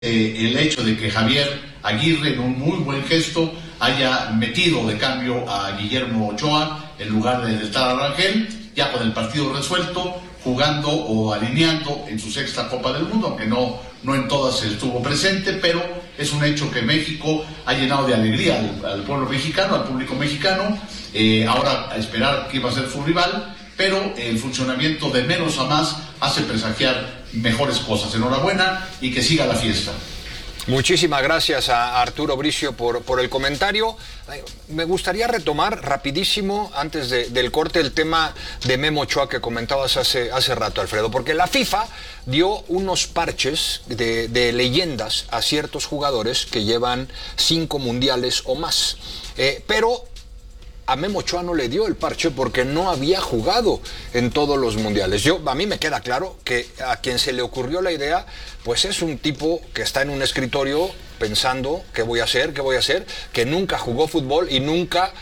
El hecho de que Javier Aguirre, en un muy buen gesto, haya metido de cambio a Guillermo Ochoa en lugar de Tata Rangel, ya con el partido resuelto, jugando o alineando en su sexta Copa del Mundo, aunque no en todas estuvo presente, pero es un hecho que México ha llenado de alegría al pueblo mexicano, al público mexicano. Ahora a esperar quién va a ser su rival, pero el funcionamiento de menos a más hace presagiar mejores cosas. Enhorabuena y que siga la fiesta. Muchísimas gracias a Arturo Bricio por el comentario. Me gustaría retomar rapidísimo, antes del corte, el tema de Memo Ochoa que comentabas hace rato, Alfredo, porque la FIFA dio unos parches de leyendas a ciertos jugadores que llevan 5 mundiales o más. Pero a Memo Ochoa no le dio el parche porque no había jugado en todos los mundiales. A mí me queda claro que a quien se le ocurrió la idea, pues es un tipo que está en un escritorio pensando qué voy a hacer, que nunca jugó fútbol y nunca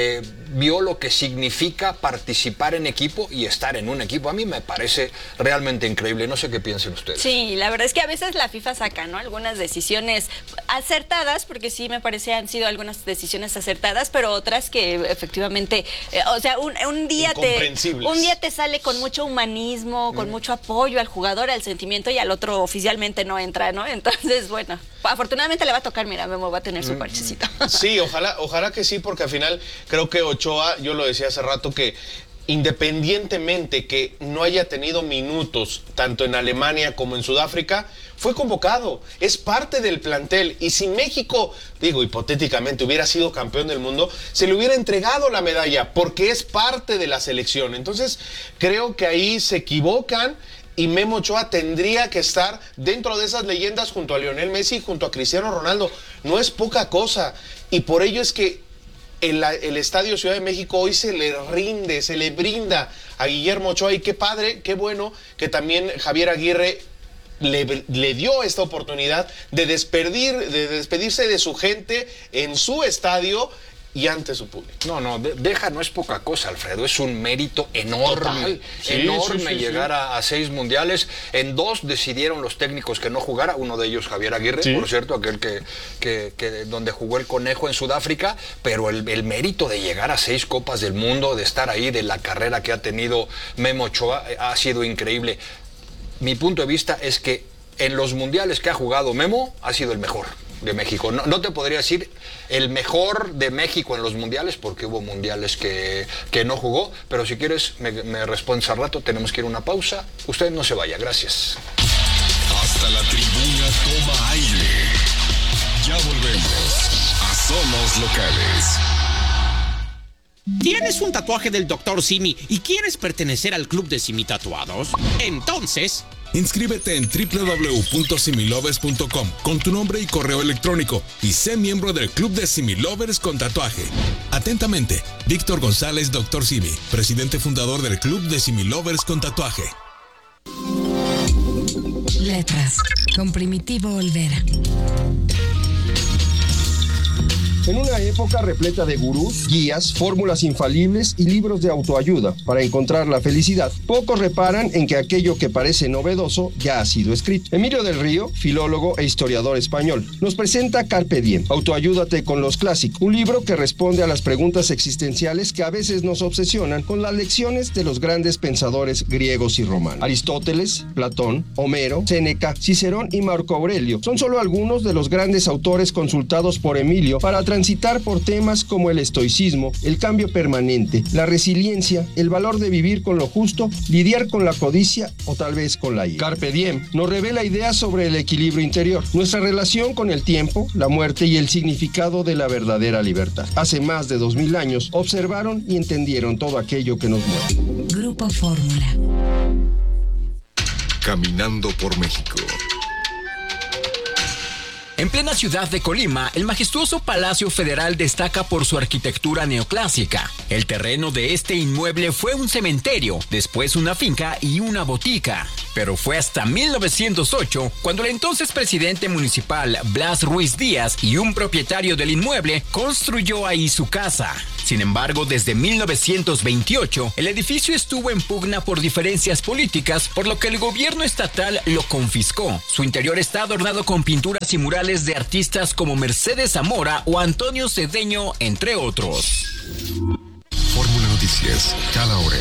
vio lo que significa participar en equipo y estar en un equipo. A mí me parece realmente increíble. No sé qué piensen ustedes. Sí, la verdad es que a veces la FIFA saca, ¿no?, algunas decisiones acertadas, porque sí me parece han sido algunas decisiones acertadas, pero otras que efectivamente, o sea, un día te sale con mucho humanismo, con mucho apoyo al jugador, al sentimiento, y al otro oficialmente no entra, ¿no? Entonces, bueno, afortunadamente le va a tocar, mira, Memo va a tener su parchecito. Sí, ojalá que sí, porque al final creo que Ochoa, yo lo decía hace rato, que independientemente que no haya tenido minutos tanto en Alemania como en Sudáfrica, fue convocado, es parte del plantel, y si México, digo hipotéticamente, hubiera sido campeón del mundo, se le hubiera entregado la medalla, porque es parte de la selección. Entonces creo que ahí se equivocan, y Memo Ochoa tendría que estar dentro de esas leyendas junto a Lionel Messi y junto a Cristiano Ronaldo. No es poca cosa, y por ello es que el Estadio Ciudad de México hoy se le rinde, se le brinda a Guillermo Ochoa, y qué padre, qué bueno que también Javier Aguirre le dio esta oportunidad de despedirse de su gente en su estadio y ante su público. No es poca cosa, Alfredo, es un mérito enorme, enorme llegar a 6 mundiales. En 2 decidieron los técnicos que no jugara, uno de ellos Javier Aguirre, por cierto, aquel que donde jugó el Conejo en Sudáfrica, pero el mérito de llegar a 6 Copas del Mundo, de estar ahí, de la carrera que ha tenido Memo Ochoa, ha sido increíble. Mi punto de vista es que en los mundiales que ha jugado Memo, ha sido el mejor de México. No te podría decir el mejor de México en los mundiales, porque hubo mundiales que no jugó, pero si quieres me respondes al rato. Tenemos que ir a una pausa. Usted no se vaya, gracias. Hasta la tribuna toma aire. Ya volvemos a Somos Locales. ¿Tienes un tatuaje del Dr. Simi y quieres pertenecer al club de Simi Tatuados? Entonces, inscríbete en www.similovers.com con tu nombre y correo electrónico y sé miembro del club de Similovers con tatuaje. Atentamente, Víctor González, Dr. Simi, presidente fundador del club de Similovers con tatuaje. Letras, con Primitivo Olvera. En una época repleta de gurús, guías, fórmulas infalibles y libros de autoayuda para encontrar la felicidad, pocos reparan en que aquello que parece novedoso ya ha sido escrito. Emilio del Río, filólogo e historiador español, nos presenta Carpe Diem, Autoayúdate con los clásicos, un libro que responde a las preguntas existenciales que a veces nos obsesionan con las lecciones de los grandes pensadores griegos y romanos. Aristóteles, Platón, Homero, Séneca, Cicerón y Marco Aurelio son solo algunos de los grandes autores consultados por Emilio para transitar por temas como el estoicismo, el cambio permanente, la resiliencia, el valor de vivir con lo justo, lidiar con la codicia o tal vez con la ira. Carpe Diem nos revela ideas sobre el equilibrio interior, nuestra relación con el tiempo, la muerte y el significado de la verdadera libertad. Hace más de 2000 años observaron y entendieron todo aquello que nos mueve. Grupo Fórmula. Caminando por México. En plena ciudad de Colima, el majestuoso Palacio Federal destaca por su arquitectura neoclásica. El terreno de este inmueble fue un cementerio, después una finca y una botica. pero fue hasta 1908 cuando el entonces presidente municipal Blas Ruiz Díaz y un propietario del inmueble construyó ahí su casa. Sin embargo, desde 1928, el edificio estuvo en pugna por diferencias políticas, por lo que el gobierno estatal lo confiscó. Su interior está adornado con pinturas y murales de artistas como Mercedes Zamora o Antonio Cedeño, entre otros. Fórmula Noticias, cada hora.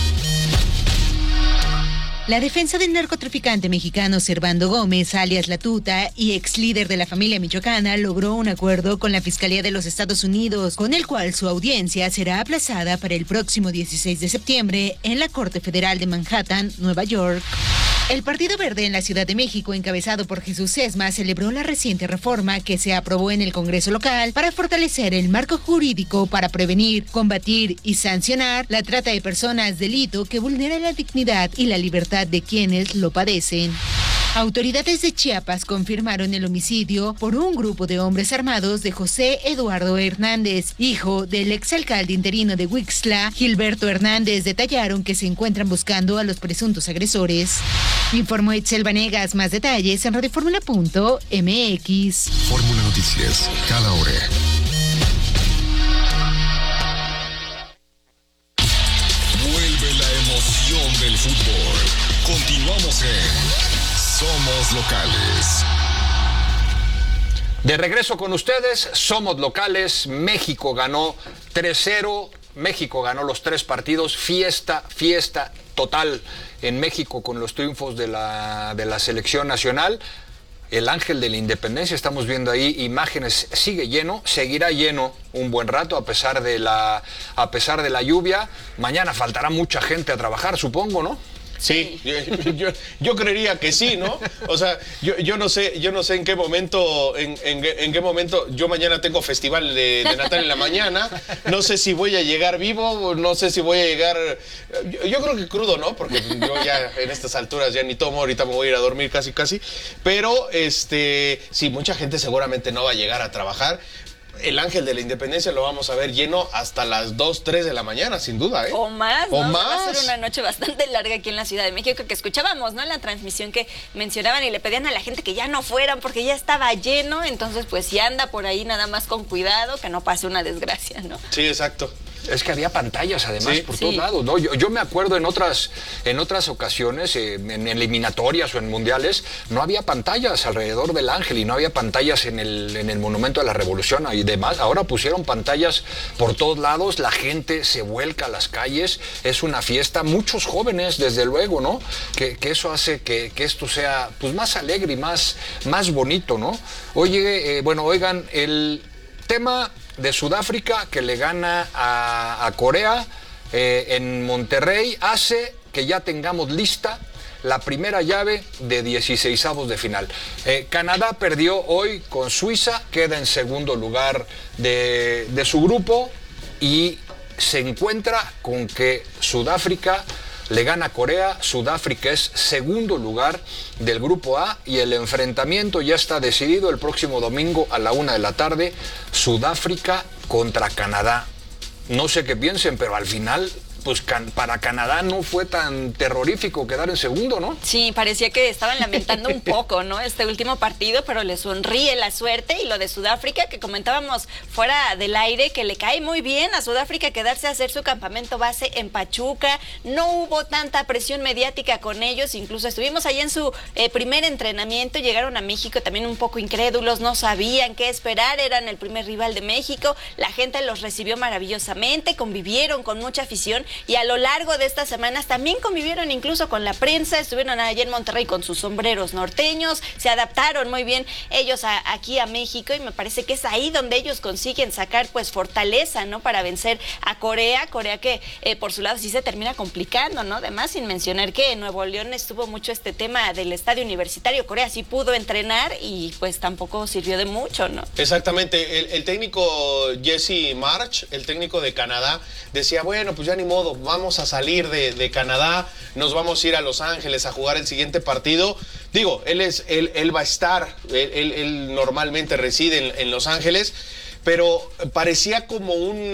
La defensa del narcotraficante mexicano Servando Gómez, alias La Tuta, y ex líder de la familia michoacana, logró un acuerdo con la Fiscalía de los Estados Unidos, con el cual su audiencia será aplazada para el próximo 16 de septiembre en la Corte Federal de Manhattan, Nueva York. El Partido Verde en la Ciudad de México, encabezado por Jesús Sesma, celebró la reciente reforma que se aprobó en el Congreso local para fortalecer el marco jurídico para prevenir, combatir y sancionar la trata de personas, delito que vulnera la dignidad y la libertad de quienes lo padecen. Autoridades de Chiapas confirmaron el homicidio por un grupo de hombres armados de José Eduardo Hernández, hijo del exalcalde interino de Huixtla, Gilberto Hernández. Detallaron que se encuentran buscando a los presuntos agresores. Informó Itzel Vanegas. Más detalles en radioformula.mx. Fórmula Noticias, cada hora. Vuelve la emoción del fútbol. Continuamos en Somos Locales. De regreso con ustedes, Somos Locales. México ganó 3-0. México ganó los 3 partidos. Fiesta total en México con los triunfos de la selección nacional. El Ángel de la Independencia, estamos viendo ahí imágenes, sigue lleno, seguirá lleno un buen rato a pesar de la lluvia. Mañana faltará mucha gente a trabajar, supongo, ¿no? Sí, yo creería que sí, ¿no? O sea, yo no sé en qué momento, yo mañana tengo festival de Natal en la mañana, no sé si voy a llegar vivo, no sé si voy a llegar, yo creo que crudo, ¿no? Porque yo ya en estas alturas ya ni tomo, ahorita me voy a ir a dormir casi, pero sí, mucha gente seguramente no va a llegar a trabajar. El Ángel de la Independencia lo vamos a ver lleno hasta las 2, 3 de la mañana, sin duda, ¿eh? O más, ¿no? Va a ser una noche bastante larga aquí en la Ciudad de México, que escuchábamos, ¿no? En la transmisión que mencionaban y le pedían a la gente que ya no fueran porque ya estaba lleno. Entonces, pues si anda por ahí nada más con cuidado, que no pase una desgracia, ¿no? Sí, exacto. Es que había pantallas además por todos lados, ¿no? Yo me acuerdo en otras ocasiones, en eliminatorias o en mundiales, no había pantallas alrededor del Ángel y no había pantallas en el Monumento de la Revolución y demás. Ahora pusieron pantallas por todos lados, la gente se vuelca a las calles, es una fiesta, muchos jóvenes desde luego, ¿no? Que eso hace que esto sea pues más alegre y más bonito, ¿no? Oye, oigan, el tema de Sudáfrica que le gana a Corea en Monterrey hace que ya tengamos lista la primera llave de 16avos de final. Canadá perdió hoy con Suiza, queda en segundo lugar de su grupo y se encuentra con que Sudáfrica le gana a Corea. Sudáfrica es segundo lugar del grupo A y el enfrentamiento ya está decidido el próximo domingo a la 1 p.m. Sudáfrica contra Canadá. No sé qué piensen, pero al final pues para Canadá no fue tan terrorífico quedar en segundo, ¿no? Sí, parecía que estaban lamentando un poco, ¿no? Este último partido, pero le sonríe la suerte. Y lo de Sudáfrica, que comentábamos fuera del aire, que le cae muy bien a Sudáfrica quedarse a hacer su campamento base en Pachuca. No hubo tanta presión mediática con ellos, incluso estuvimos ahí en su primer entrenamiento, llegaron a México también un poco incrédulos, no sabían qué esperar, eran el primer rival de México, la gente los recibió maravillosamente, convivieron con mucha afición. Y a lo largo de estas semanas también convivieron incluso con la prensa, estuvieron allá en Monterrey con sus sombreros norteños, se adaptaron muy bien ellos aquí a México y me parece que es ahí donde ellos consiguen sacar pues fortaleza, ¿no? Para vencer a Corea que por su lado sí se termina complicando, ¿no? Además, sin mencionar que en Nuevo León estuvo mucho este tema del estadio universitario, Corea sí pudo entrenar y pues tampoco sirvió de mucho, ¿no? Exactamente, el técnico Jesse March, el técnico de Canadá, decía, bueno, pues ya ni modo, vamos a salir de Canadá, nos vamos a ir a Los Ángeles a jugar el siguiente partido. Digo, él va a estar, él normalmente reside en Los Ángeles, pero parecía como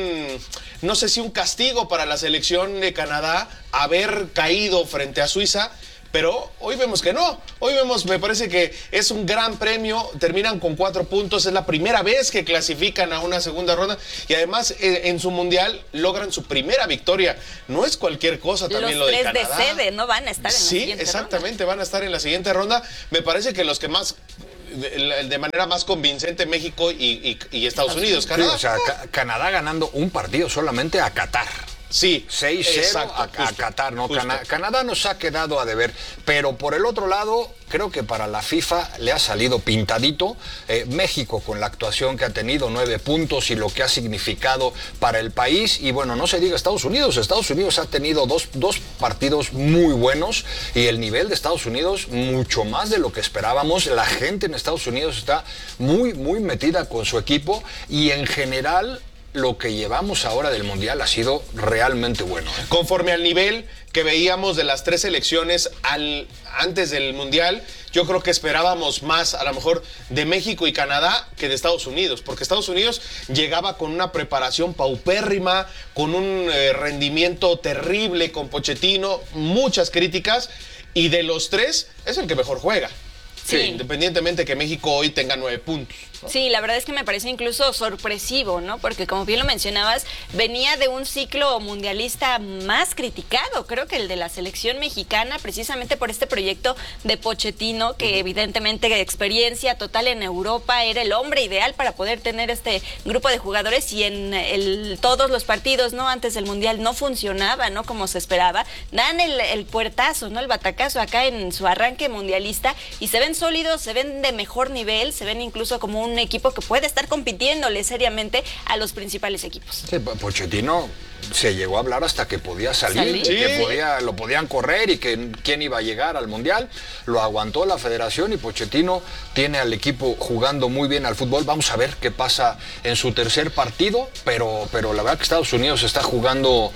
no sé si un castigo para la selección de Canadá haber caído frente a Suiza, pero hoy vemos que no. Hoy vemos, me parece que es un gran premio, terminan con 4 puntos, es la primera vez que clasifican a una segunda ronda y además en su mundial logran su primera victoria. No es cualquier cosa también lo de Canadá. Los 3 de sede no van a estar en la siguiente ronda. Sí, exactamente, van a estar en la siguiente ronda. Me parece que los que más, de manera más convincente, México y Estados Unidos. Canadá. Sí, o sea, Canadá ganando un partido solamente a Qatar. Sí, 6-0 a Qatar, ¿no? Canadá nos ha quedado a deber, pero por el otro lado, creo que para la FIFA le ha salido pintadito. México, con la actuación que ha tenido, 9 puntos y lo que ha significado para el país, y bueno, no se diga Estados Unidos. Estados Unidos ha tenido dos partidos muy buenos y el nivel de Estados Unidos mucho más de lo que esperábamos. La gente en Estados Unidos está muy, muy metida con su equipo y en general lo que llevamos ahora del Mundial ha sido realmente bueno. Conforme al nivel que veíamos de las 3 selecciones antes del Mundial, yo creo que esperábamos más, a lo mejor, de México y Canadá que de Estados Unidos, porque Estados Unidos llegaba con una preparación paupérrima, con un rendimiento terrible, con Pochettino, muchas críticas, y de los 3 es el que mejor juega. Sí. Independientemente que México hoy tenga 9 puntos, ¿no? Sí, la verdad es que me parece incluso sorpresivo, ¿no? Porque como bien lo mencionabas, venía de un ciclo mundialista más criticado, creo que el de la selección mexicana, precisamente por este proyecto de Pochettino, que evidentemente de experiencia total en Europa, era el hombre ideal para poder tener este grupo de jugadores, y en todos los partidos, ¿no? Antes del Mundial no funcionaba, ¿no? Como se esperaba. Dan el puertazo, ¿no? El batacazo acá en su arranque mundialista y se ven sólidos, se ven de mejor nivel, se ven incluso como un equipo que puede estar compitiéndole seriamente a los principales equipos. Sí, Pochettino se llegó a hablar hasta que podía salir. Sí. Que lo podían correr y que quién iba a llegar al Mundial. Lo aguantó la federación y Pochettino tiene al equipo jugando muy bien al fútbol. Vamos a ver qué pasa en su tercer partido, pero la verdad que Estados Unidos está jugando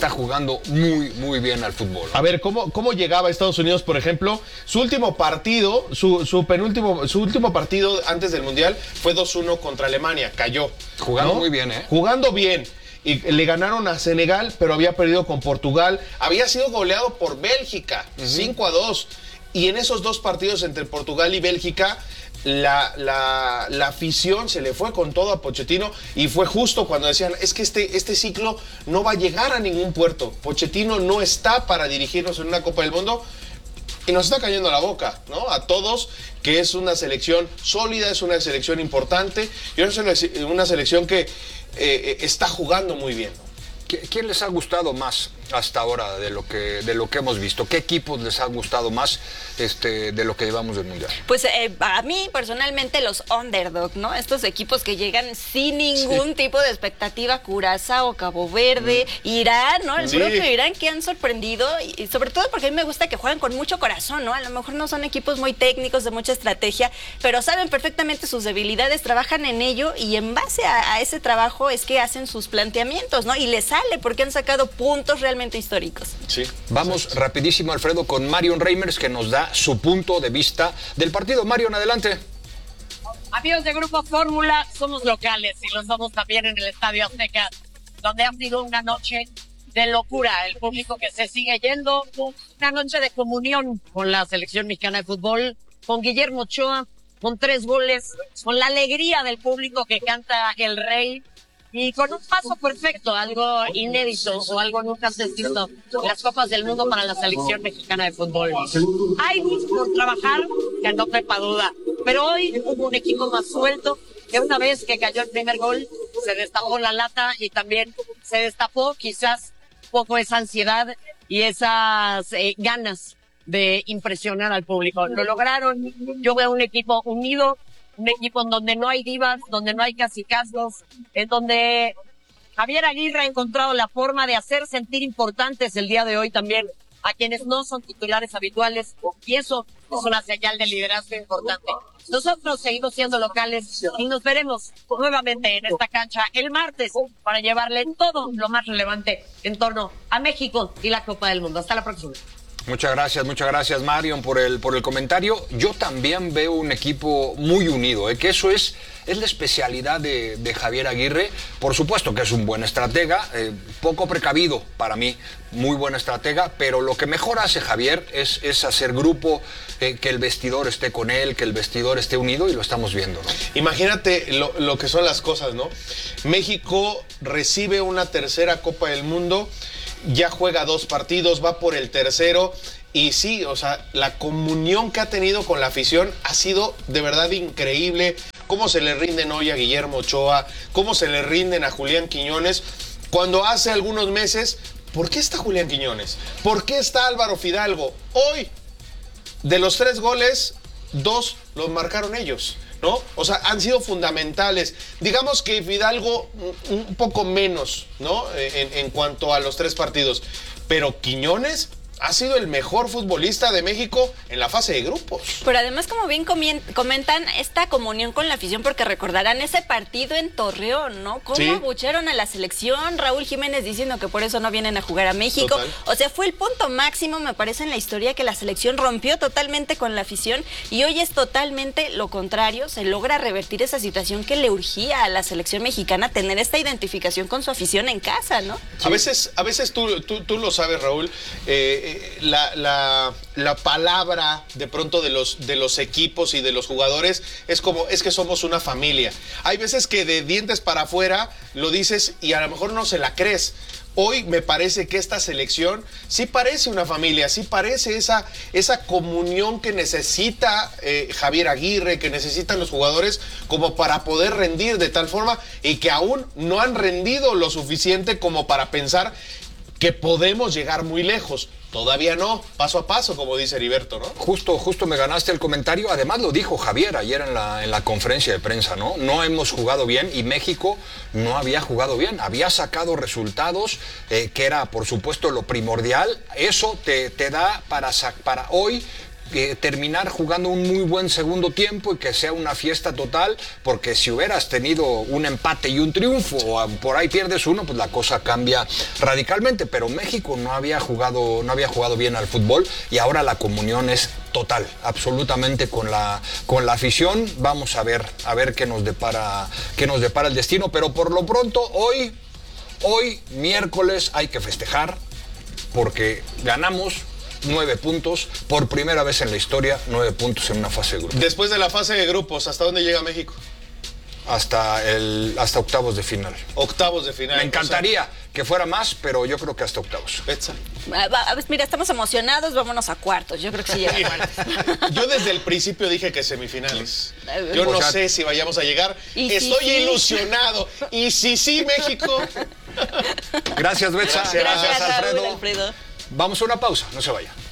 muy, muy bien al fútbol. A ver, ¿cómo llegaba Estados Unidos, por ejemplo? Su último partido, su último partido antes del Mundial fue 2-1 contra Alemania, cayó. Jugando muy bien, Jugando bien. Y le ganaron a Senegal, pero había perdido con Portugal. Había sido goleado por Bélgica, 5-2. Y en esos 2 partidos entre Portugal y Bélgica, la afición se le fue con todo a Pochettino, y fue justo cuando decían, es que este ciclo no va a llegar a ningún puerto. Pochettino no está para dirigirnos en una Copa del Mundo. Y nos está cayendo la boca, ¿no? A todos, que es una selección sólida, es una selección importante, y es una selección que está jugando muy bien. ¿Quién les ha gustado más hasta ahora de lo que hemos visto? ¿Qué equipos les ha gustado más de lo que llevamos del Mundial? Pues a mí personalmente los underdog, ¿no? Estos equipos que llegan sin ningún tipo de expectativa, Curazao, Cabo Verde, Irán, ¿no? El propio Irán, que han sorprendido, y sobre todo porque a mí me gusta que juegan con mucho corazón, ¿no? A lo mejor no son equipos muy técnicos, de mucha estrategia, pero saben perfectamente sus debilidades, trabajan en ello, y en base a ese trabajo es que hacen sus planteamientos, ¿no? Y les sale porque han sacado puntos realmente históricos. Sí. Vamos rapidísimo, Alfredo, con Marion Reimers, que nos da su punto de vista del partido. Marion, adelante. Amigos de Grupo Fórmula, somos locales y lo somos también en el Estadio Azteca, donde ha sido una noche de locura. El público que se sigue yendo, una noche de comunión con la selección mexicana de fútbol, con Guillermo Ochoa, con 3 goles, con la alegría del público que canta El Rey, y con un paso perfecto, algo inédito o algo nunca antes visto en las Copas del Mundo para la selección mexicana de fútbol. Hay mucho por trabajar, que no quepa duda, pero hoy hubo un equipo más suelto, que una vez que cayó el primer gol se destapó la lata, y también se destapó quizás un poco esa ansiedad y esas ganas de impresionar al público. Lo lograron. Yo veo un equipo unido, un equipo en donde no hay divas, donde no hay cacicazgos, en donde Javier Aguirre ha encontrado la forma de hacer sentir importantes el día de hoy también a quienes no son titulares habituales, y eso es una señal de liderazgo importante. Nosotros seguimos siendo locales y nos veremos nuevamente en esta cancha el martes para llevarle todo lo más relevante en torno a México y la Copa del Mundo. Hasta la próxima. Muchas gracias Marion por el comentario. Yo también veo un equipo muy unido, que eso es la especialidad de Javier Aguirre. Por supuesto que es un buen estratega, poco precavido para mí, muy buen estratega, pero lo que mejor hace Javier es hacer grupo, que el vestidor esté con él, que el vestidor esté unido, y lo estamos viendo, ¿no? Imagínate lo que son las cosas, ¿no? México recibe una tercera Copa del Mundo, ya juega 2 partidos, va por el tercero, y sí, o sea, la comunión que ha tenido con la afición ha sido de verdad increíble. Cómo se le rinden hoy a Guillermo Ochoa, cómo se le rinden a Julián Quiñones, cuando hace algunos meses, ¿por qué está Julián Quiñones? ¿Por qué está Álvaro Fidalgo? Hoy, de los 3 goles, 2 los marcaron ellos, ¿no? O sea, han sido fundamentales. Digamos que Fidalgo un poco menos, ¿no? En cuanto a los 3 partidos. Pero Quiñones ha sido el mejor futbolista de México en la fase de grupos. Pero además, como bien comentan, esta comunión con la afición, porque recordarán ese partido en Torreón, ¿no? Cómo abuchearon a la selección, Raúl Jiménez diciendo que por eso no vienen a jugar a México. Total. O sea, fue el punto máximo, me parece, en la historia, que la selección rompió totalmente con la afición, y hoy es totalmente lo contrario. Se logra revertir esa situación que le urgía a la selección mexicana, tener esta identificación con su afición en casa, ¿no? Sí. A veces tú lo sabes, Raúl, la palabra de pronto de los equipos y de los jugadores es que somos una familia. Hay veces que de dientes para afuera lo dices y a lo mejor no se la crees. Hoy me parece que esta selección sí parece una familia, sí parece esa comunión que necesita Javier Aguirre, que necesitan los jugadores como para poder rendir de tal forma, y que aún no han rendido lo suficiente como para pensar que podemos llegar muy lejos. Todavía no, paso a paso, como dice Heriberto, ¿no? Justo me ganaste el comentario. Además lo dijo Javier ayer en la conferencia de prensa, ¿no? No hemos jugado bien, y México no había jugado bien. Había sacado resultados, que era, por supuesto, lo primordial. Eso te da para hoy terminar jugando un muy buen segundo tiempo y que sea una fiesta total, porque si hubieras tenido un empate y un triunfo, o por ahí pierdes uno, pues la cosa cambia radicalmente. Pero México no había jugado bien al fútbol, y ahora la comunión es total, absolutamente con la afición. Vamos a ver qué nos depara el destino, pero por lo pronto hoy miércoles hay que festejar, porque ganamos 9 puntos, por primera vez en la historia, 9 puntos en una fase de grupos. Después de la fase de grupos, ¿hasta dónde llega México? Hasta octavos de final. Octavos de final. Me encantaría que fuera más, pero yo creo que hasta octavos. Mira, estamos emocionados, vámonos a cuartos. Yo creo que sí llega a cuartos. Yo desde el principio dije que semifinales. Yo no sé si vayamos a llegar. Estoy ilusionado. Y sí, México. Gracias, Betsa. Gracias, Alfredo. Vamos a una pausa, no se vaya.